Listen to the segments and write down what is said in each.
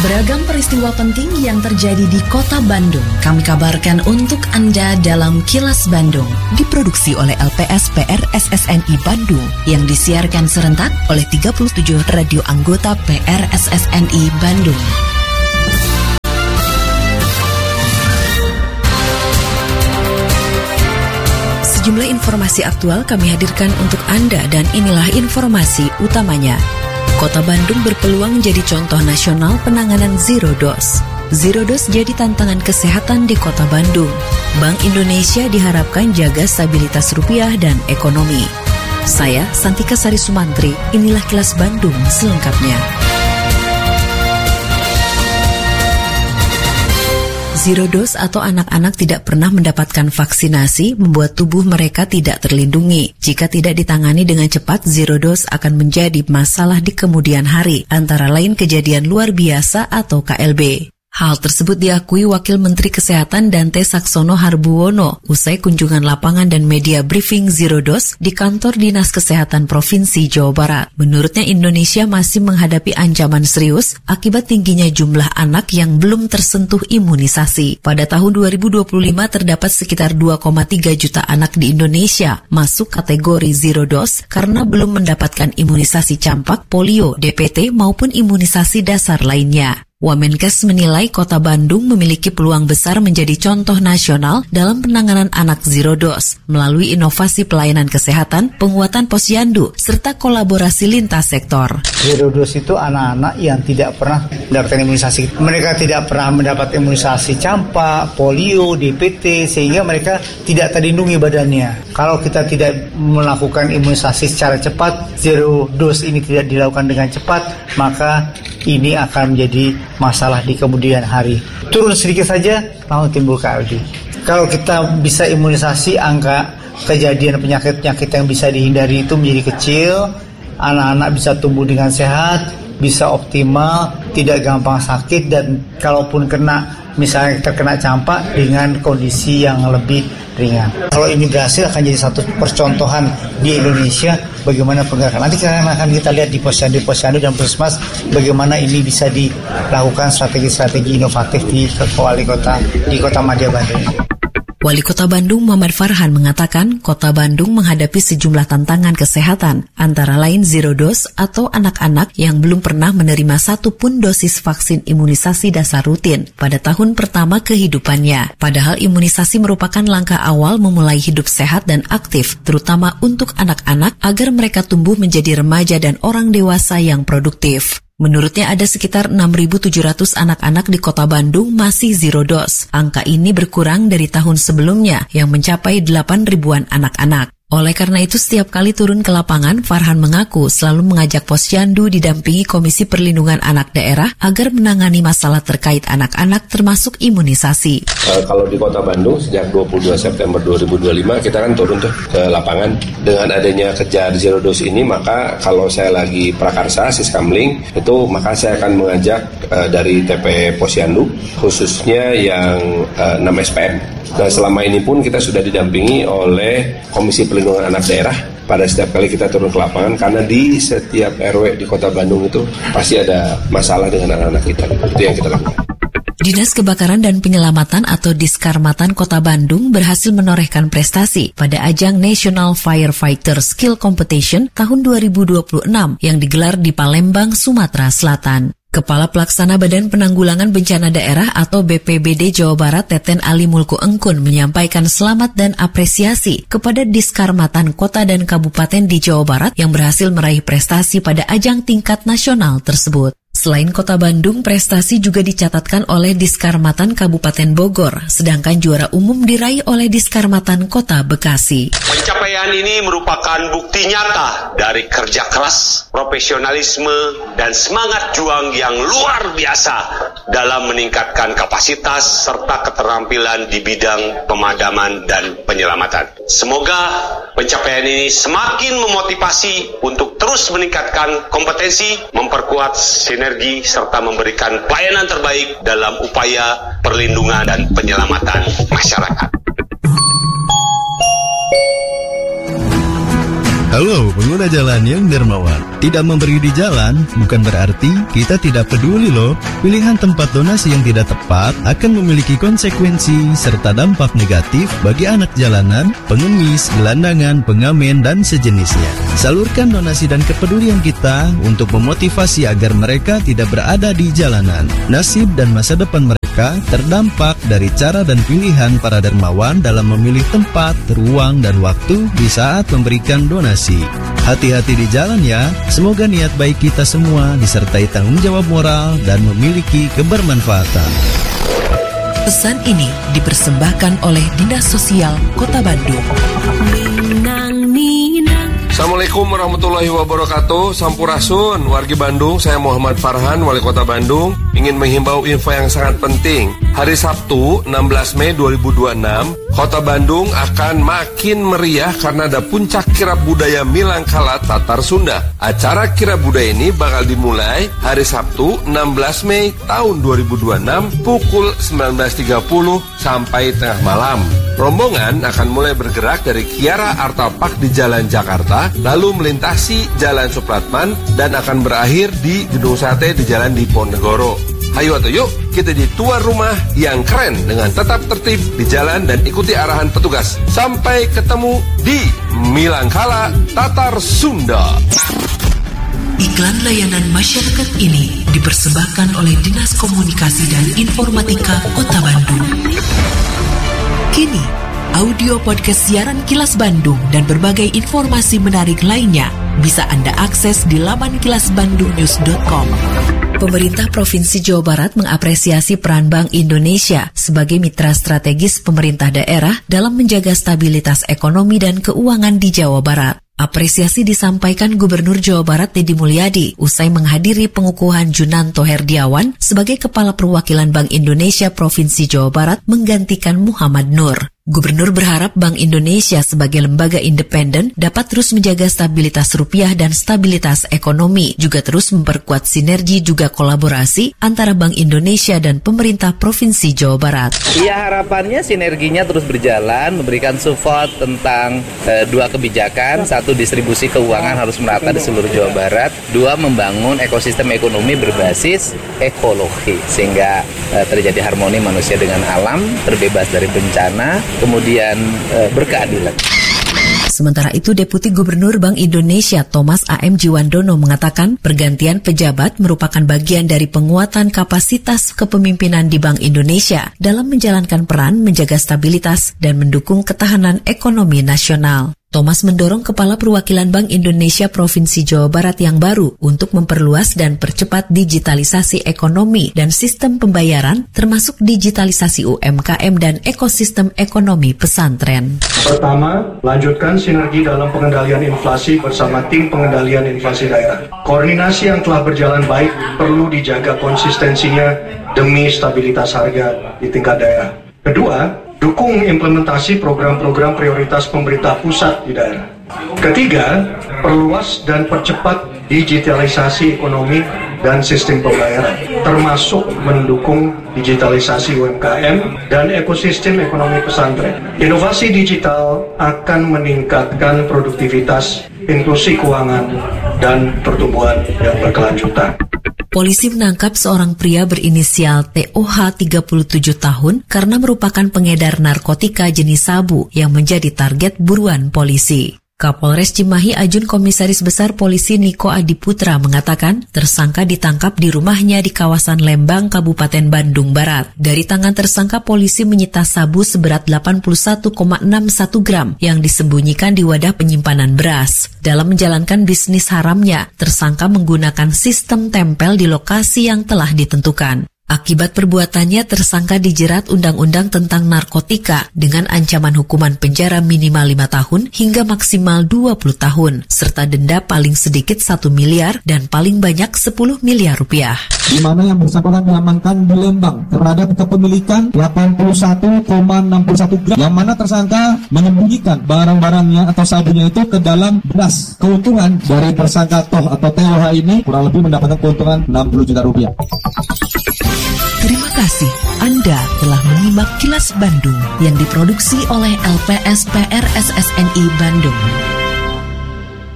Beragam peristiwa penting yang terjadi di Kota Bandung kami kabarkan untuk Anda dalam Kilas Bandung. Diproduksi oleh LPS PR SSNI Bandung yang disiarkan serentak oleh 37 radio anggota PR SSNI Bandung. Sejumlah informasi aktual kami hadirkan untuk Anda dan inilah informasi utamanya. Kota Bandung berpeluang menjadi contoh nasional penanganan zero dose. Zero dose jadi tantangan kesehatan di Kota Bandung. Bank Indonesia diharapkan jaga stabilitas rupiah dan ekonomi. Saya, Santika Sari Sumantri, inilah Kilas Bandung selengkapnya. Zero dose atau anak-anak tidak pernah mendapatkan vaksinasi membuat tubuh mereka tidak terlindungi. Jika tidak ditangani dengan cepat, zero dose akan menjadi masalah di kemudian hari, antara lain kejadian luar biasa atau KLB. Hal tersebut diakui Wakil Menteri Kesehatan Dante Saxono Harbuwono usai kunjungan lapangan dan media briefing zero dose di kantor Dinas Kesehatan Provinsi Jawa Barat. Menurutnya Indonesia masih menghadapi ancaman serius akibat tingginya jumlah anak yang belum tersentuh imunisasi. Pada tahun 2025 terdapat sekitar 2,3 juta anak di Indonesia masuk kategori zero dose karena belum mendapatkan imunisasi campak, polio, DPT maupun imunisasi dasar lainnya. Wamenkes menilai Kota Bandung memiliki peluang besar menjadi contoh nasional dalam penanganan anak zero dose melalui inovasi pelayanan kesehatan, penguatan posyandu, serta kolaborasi lintas sektor. Zero dose itu anak-anak yang tidak pernah mendapatkan imunisasi. Mereka tidak pernah mendapat imunisasi campak, polio, DPT, sehingga mereka tidak terlindungi badannya. Kalau kita tidak melakukan imunisasi secara cepat, zero dose ini tidak dilakukan dengan cepat, maka ini akan menjadi masalah di kemudian hari. Turun sedikit saja, langsung timbul KLB. Kalau kita bisa imunisasi, angka kejadian penyakit-penyakit yang bisa dihindari itu menjadi kecil, anak-anak bisa tumbuh dengan sehat, bisa optimal, tidak gampang sakit, dan kalaupun misalnya terkena campak dengan kondisi yang lebih ringan. Kalau ini berhasil akan jadi satu percontohan di Indonesia bagaimana pergerakan. Nanti akan kita lihat di posyandu dan puskesmas bagaimana ini bisa dilakukan strategi-strategi inovatif di Kota Madya Bandung. Wali Kota Bandung Muhammad Farhan mengatakan Kota Bandung menghadapi sejumlah tantangan kesehatan, antara lain zero dose atau anak-anak yang belum pernah menerima satupun dosis vaksin imunisasi dasar rutin pada tahun pertama kehidupannya. Padahal imunisasi merupakan langkah awal memulai hidup sehat dan aktif, terutama untuk anak-anak agar mereka tumbuh menjadi remaja dan orang dewasa yang produktif. Menurutnya ada sekitar 6.700 anak-anak di Kota Bandung masih zero dose. Angka ini berkurang dari tahun sebelumnya yang mencapai 8.000-an anak-anak. Oleh karena itu setiap kali turun ke lapangan, Farhan mengaku selalu mengajak posyandu didampingi Komisi Perlindungan Anak Daerah agar menangani masalah terkait anak-anak termasuk imunisasi. Kalau di Kota Bandung sejak 22 September 2025 kita kan turun tuh ke lapangan. Dengan adanya kejar zero dose ini, maka kalau saya lagi prakarsa Siskamling itu, maka saya akan mengajak dari TP Posyandu khususnya yang 6 SPM. Nah, selama ini pun kita sudah didampingi oleh Komisi Perlindungan Anak Daerah pada setiap kali kita turun ke lapangan, karena di setiap RW di Kota Bandung itu pasti ada masalah dengan anak-anak kita. Itu yang kita lakukan. Dinas Kebakaran dan Penyelamatan atau Diskarmatan Kota Bandung berhasil menorehkan prestasi pada ajang National Firefighter Skill Competition tahun 2026 yang digelar di Palembang, Sumatera Selatan. Kepala Pelaksana Badan Penanggulangan Bencana Daerah atau BPBD Jawa Barat Teten Ali Mulku Engkun menyampaikan selamat dan apresiasi kepada Diskarmatan Kota dan Kabupaten di Jawa Barat yang berhasil meraih prestasi pada ajang tingkat nasional tersebut. Selain Kota Bandung, prestasi juga dicatatkan oleh Diskarmatan Kabupaten Bogor, sedangkan juara umum diraih oleh Diskarmatan Kota Bekasi. Pencapaian ini merupakan bukti nyata dari kerja keras, profesionalisme, dan semangat juang yang luar biasa dalam meningkatkan kapasitas serta keterampilan di bidang pemadaman dan penyelamatan. Semoga pencapaian ini semakin memotivasi untuk terus meningkatkan kompetensi, memperkuat sinergi, serta memberikan pelayanan terbaik dalam upaya perlindungan dan penyelamatan masyarakat. Halo pengguna jalan yang dermawan. Tidak memberi di jalan bukan berarti kita tidak peduli loh. Pilihan tempat donasi yang tidak tepat akan memiliki konsekuensi serta dampak negatif bagi anak jalanan, pengemis, gelandangan, pengamen, dan sejenisnya. Salurkan donasi dan kepedulian kita untuk memotivasi agar mereka tidak berada di jalanan. Nasib dan masa depan mereka terdampak dari cara dan pilihan para dermawan dalam memilih tempat, ruang, dan waktu di saat memberikan donasi. Hati-hati di jalan ya. Semoga niat baik kita semua disertai tanggung jawab moral dan memiliki kebermanfaatan. Pesan ini dipersembahkan oleh Dinas Sosial Kota Bandung. Assalamualaikum warahmatullahi wabarakatuh. Sampurasun, wargi Bandung. Saya Muhammad Farhan, Wali Kota Bandung, ingin menghimbau info yang sangat penting. Hari Sabtu, 16 Mei 2026, Kota Bandung akan makin meriah karena ada puncak kirab budaya Milangkala Tatar Sunda. Acara kirab budaya ini bakal dimulai hari Sabtu, 16 Mei tahun 2026 pukul 19.30 sampai tengah malam. Rombongan akan mulai bergerak dari Kiara Artapak di Jalan Jakarta, lalu melintasi Jalan Supratman dan akan berakhir di Gedung Sate di Jalan Diponegoro. Hayu atau yuk, kita jadi tuan rumah yang keren dengan tetap tertib di jalan dan ikuti arahan petugas. Sampai ketemu di Milangkala Tatar Sunda. Iklan layanan masyarakat ini dipersembahkan oleh Dinas Komunikasi dan Informatika Kota Bandung. Kini, audio podcast siaran Kilas Bandung dan berbagai informasi menarik lainnya bisa Anda akses di laman kilasbandungnews.com. Pemerintah Provinsi Jawa Barat mengapresiasi peran Bank Indonesia sebagai mitra strategis pemerintah daerah dalam menjaga stabilitas ekonomi dan keuangan di Jawa Barat. Apresiasi disampaikan Gubernur Jawa Barat Deddy Mulyadi usai menghadiri pengukuhan Junanto Herdiawan sebagai Kepala Perwakilan Bank Indonesia Provinsi Jawa Barat menggantikan Muhammad Nur. Gubernur berharap Bank Indonesia sebagai lembaga independen dapat terus menjaga stabilitas rupiah dan stabilitas ekonomi, juga terus memperkuat sinergi juga kolaborasi antara Bank Indonesia dan pemerintah Provinsi Jawa Barat. Iya, harapannya sinerginya terus berjalan, memberikan support tentang dua kebijakan, satu distribusi keuangan harus merata di seluruh Jawa Barat, dua membangun ekosistem ekonomi berbasis ekologi sehingga terjadi harmoni manusia dengan alam, terbebas dari bencana, kemudian berkeadilan. Sementara itu, Deputi Gubernur Bank Indonesia Thomas A.M. Jiwandono mengatakan pergantian pejabat merupakan bagian dari penguatan kapasitas kepemimpinan di Bank Indonesia dalam menjalankan peran menjaga stabilitas dan mendukung ketahanan ekonomi nasional. Thomas mendorong Kepala Perwakilan Bank Indonesia Provinsi Jawa Barat yang baru untuk memperluas dan percepat digitalisasi ekonomi dan sistem pembayaran, termasuk digitalisasi UMKM dan ekosistem ekonomi pesantren. Pertama, lanjutkan sinergi dalam pengendalian inflasi bersama tim pengendalian inflasi daerah. Koordinasi yang telah berjalan baik perlu dijaga konsistensinya demi stabilitas harga di tingkat daerah. Kedua, dukung implementasi program-program prioritas pemerintah pusat di daerah. Ketiga, perluas dan percepat digitalisasi ekonomi dan sistem pembayaran, termasuk mendukung digitalisasi UMKM dan ekosistem ekonomi pesantren. Inovasi digital akan meningkatkan produktivitas, inklusi keuangan, dan pertumbuhan yang berkelanjutan. Polisi menangkap seorang pria berinisial TOH 37 tahun karena merupakan pengedar narkotika jenis sabu yang menjadi target buruan polisi. Kapolres Cimahi Ajun Komisaris Besar Polisi Niko Adiputra mengatakan tersangka ditangkap di rumahnya di kawasan Lembang, Kabupaten Bandung Barat. Dari tangan tersangka, polisi menyita sabu seberat 81,61 gram yang disembunyikan di wadah penyimpanan beras. Dalam menjalankan bisnis haramnya, tersangka menggunakan sistem tempel di lokasi yang telah ditentukan. Akibat perbuatannya, tersangka dijerat Undang-Undang tentang Narkotika dengan ancaman hukuman penjara minimal 5 tahun hingga maksimal 20 tahun, serta denda paling sedikit 1 miliar dan paling banyak 10 miliar rupiah. Di mana yang bersangkutan diamankan di Lembang terhadap kepemilikan 81,61 gram, yang mana tersangka menyembunyikan barang-barangnya atau sabunya itu ke dalam beras. Keuntungan dari tersangka TOH ini kurang lebih mendapatkan keuntungan 60 juta rupiah. Terima kasih Anda telah menyimak Kilas Bandung yang diproduksi oleh LPSPR SSNI Bandung.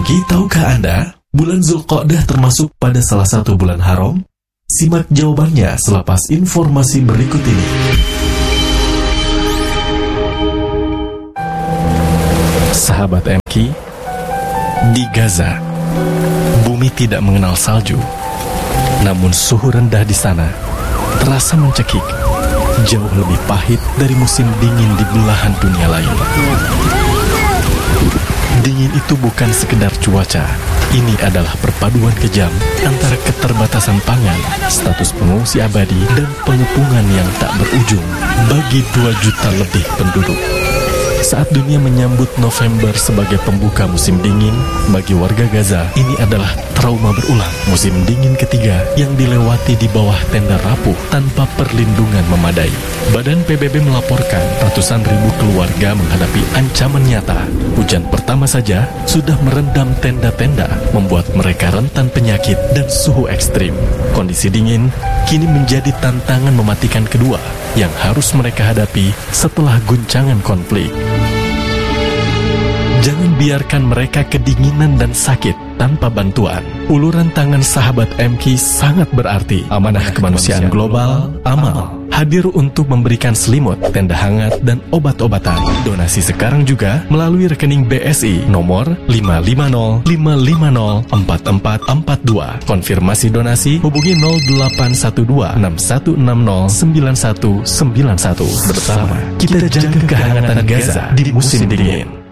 MK, tahukah Anda, bulan Zulqa'dah termasuk pada salah satu bulan haram? Simak jawabannya selepas informasi berikut ini. Sahabat MK, di Gaza, bumi tidak mengenal salju. Namun suhu rendah di sana terasa mencekik, jauh lebih pahit dari musim dingin di belahan dunia lain. Dingin itu bukan sekedar cuaca. Ini adalah perpaduan kejam antara keterbatasan pangan, status pengungsi abadi, dan pengepungan yang tak berujung bagi 2 juta lebih penduduk. Saat dunia menyambut November sebagai pembuka musim dingin, bagi warga Gaza, ini adalah trauma berulang. Musim dingin ketiga yang dilewati di bawah tenda rapuh tanpa perlindungan memadai. Badan PBB melaporkan ratusan ribu keluarga menghadapi ancaman nyata. Hujan pertama saja sudah merendam tenda-tenda, membuat mereka rentan penyakit dan suhu ekstrim. Kondisi dingin kini menjadi tantangan mematikan kedua yang harus mereka hadapi setelah guncangan konflik. Jangan biarkan mereka kedinginan dan sakit tanpa bantuan. Uluran tangan sahabat MK sangat berarti. Amanah Kemanusiaan Global, AMAL, hadir untuk memberikan selimut, tenda hangat, dan obat-obatan. Donasi sekarang juga melalui rekening BSI nomor 550-550-4442. Konfirmasi donasi hubungi 0812-6160-9191. Bersama kita jaga kehangatan Gaza di musim dingin.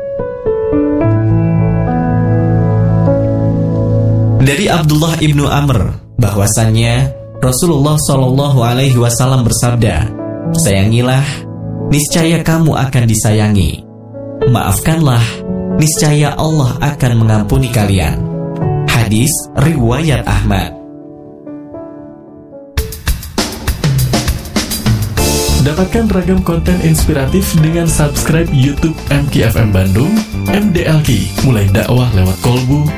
Dari Abdullah ibnu Amr bahwasannya Rasulullah Shallallahu Alaihi Wasallam bersabda, sayangilah, niscaya kamu akan disayangi. Maafkanlah, niscaya Allah akan mengampuni kalian. Hadis riwayat Ahmad. Dapatkan ragam konten inspiratif dengan subscribe YouTube MKFM Bandung, MDLK, mulai dakwah lewat kolbu,